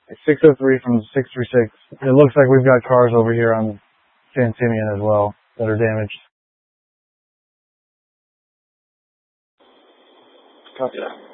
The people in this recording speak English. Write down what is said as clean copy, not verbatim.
603 from 636. It looks like we've got cars over here on San Simeon as well that are damaged. Copy that.